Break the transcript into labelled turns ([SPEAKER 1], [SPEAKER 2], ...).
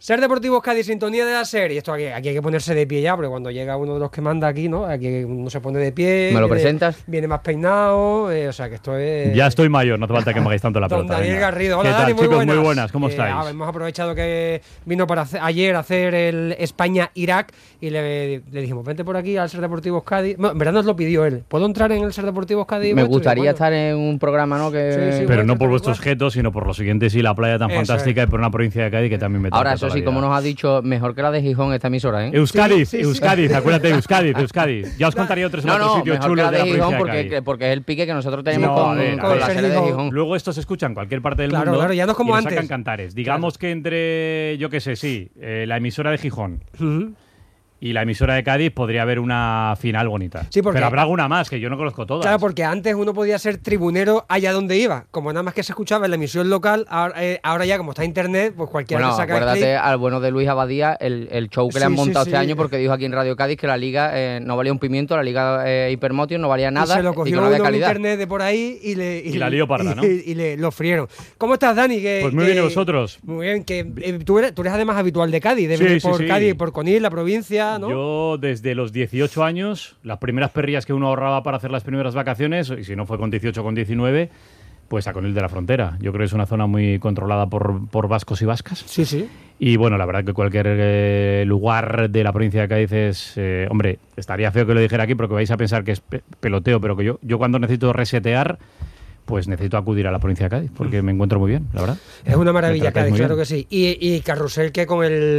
[SPEAKER 1] Ser Deportivos Cádiz, sintonía de la serie. Esto aquí hay que ponerse de pie ya, porque cuando llega uno de los que manda aquí, ¿no? Aquí uno se pone de pie.
[SPEAKER 2] ¿Me lo presentas?
[SPEAKER 1] Viene más peinado, o sea que esto es...
[SPEAKER 3] Ya estoy mayor, no hace falta que me hagáis tanto la pelota.
[SPEAKER 1] Don Daniel
[SPEAKER 3] venga.
[SPEAKER 1] Garrido. Hola,
[SPEAKER 3] ¿Qué tal,
[SPEAKER 1] Dani,
[SPEAKER 3] chicos?
[SPEAKER 1] muy buenas.
[SPEAKER 3] Muy buenas, ¿cómo estáis?
[SPEAKER 1] Hemos aprovechado que vino para ayer a hacer el España-Irak y le dijimos, vente por aquí al Ser Deportivos Cádiz. No, en verdad nos lo pidió él. ¿Puedo entrar en el Ser Deportivos Cádiz?
[SPEAKER 2] Me gustaría estar en un programa, ¿no?
[SPEAKER 1] Sí,
[SPEAKER 3] pero no por vuestros objetos, sino por lo siguiente, sí, la playa tan fantástica y por una provincia de Cádiz que también me toca.
[SPEAKER 2] Ahora, eso sí, como nos ha dicho, mejor que la de Gijón esta emisora, ¿eh?
[SPEAKER 3] Euskadiz, acuérdate, Euskadiz. Ya os contaría otro sitio chulo
[SPEAKER 2] mejor que la
[SPEAKER 3] de
[SPEAKER 2] de
[SPEAKER 3] la
[SPEAKER 2] Gijón
[SPEAKER 3] porque
[SPEAKER 2] es el pique que nosotros tenemos con la serie de Gijón.
[SPEAKER 3] Luego esto se escucha en cualquier parte del mundo.
[SPEAKER 1] Claro, ya no es como
[SPEAKER 3] y
[SPEAKER 1] antes.
[SPEAKER 3] Sacan cantares. Digamos que entre, yo qué sé, la emisora de Gijón y la emisora de Cádiz podría haber una final bonita.
[SPEAKER 1] Sí, porque...
[SPEAKER 3] Pero habrá alguna más, que yo no conozco todas.
[SPEAKER 1] Claro, porque antes uno podía ser tribunero allá donde iba. Como nada más que se escuchaba en la emisión local, ahora ya como está internet, pues cualquiera que saca
[SPEAKER 2] acuérdate
[SPEAKER 1] el clip.
[SPEAKER 2] al bueno de Luis Abadía, el show que le han montado este año, porque dijo aquí en Radio Cádiz que la Liga no valía un pimiento, la Liga Hipermotion no valía nada.
[SPEAKER 1] Y se lo cogió
[SPEAKER 2] no había
[SPEAKER 1] uno en
[SPEAKER 2] calidad.
[SPEAKER 1] internet de por ahí y
[SPEAKER 3] la lió parda, ¿no?
[SPEAKER 1] Y lo frieron. ¿Cómo estás, Dani?
[SPEAKER 3] Pues muy bien, ¿y vosotros?
[SPEAKER 1] Muy bien, que tú eres además habitual de Cádiz, de venir por Cádiz, por Conil, la provincia, ¿no?
[SPEAKER 3] Yo desde los 18 años, las primeras perrillas que uno ahorraba para hacer las primeras vacaciones, y si no fue con 18 o con 19, pues a Conil de la Frontera. Yo creo que es una zona muy controlada por vascos y vascas.
[SPEAKER 1] Sí, sí.
[SPEAKER 3] Y bueno, la verdad que cualquier lugar de la provincia de Cádiz es... hombre, estaría feo que lo dijera aquí porque vais a pensar que es peloteo, pero que yo cuando necesito resetear, pues necesito acudir a la provincia de Cádiz porque me encuentro muy bien, la verdad.
[SPEAKER 1] Es una maravilla Cádiz, claro que sí. Y Carrusel, que con el